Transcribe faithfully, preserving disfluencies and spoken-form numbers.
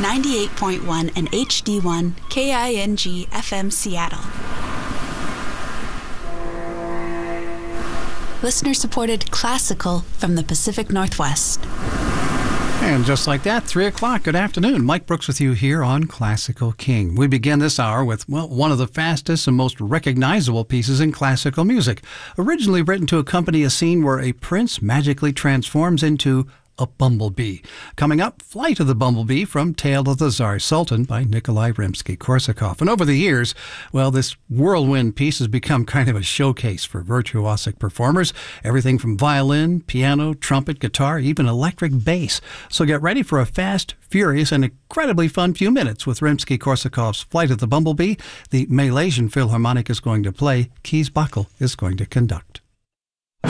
ninety-eight point one and H D one K I N G F M Seattle. Listener-supported classical from the Pacific Northwest. And just like that, three o'clock. Good afternoon. Mike Brooks with you here on Classical King. We begin this hour with, well, one of the fastest and most recognizable pieces in classical music. Originally written to accompany a scene where a prince magically transforms into a bumblebee. Coming up, Flight of the Bumblebee from Tale of the Tsar Sultan by Nikolai Rimsky-Korsakov. And over the years, well, this whirlwind piece has become kind of a showcase for virtuosic performers. Everything from violin, piano, trumpet, guitar, even electric bass. So get ready for a fast, furious, and incredibly fun few minutes with Rimsky-Korsakov's Flight of the Bumblebee. The Malaysian Philharmonic is going to play. Kees Bakel is going to conduct.